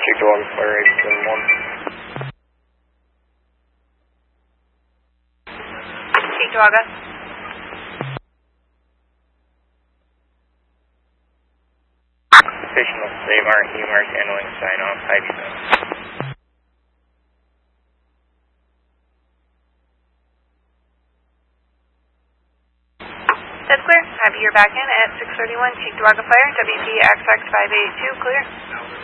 Cheektowaga Fire 871. Cheektowaga. Station will say Mark, E-Mark, handling sign off, high descent. That's clear. Have your back in at 631 Cheektowaga Fire, WPXX 582, clear.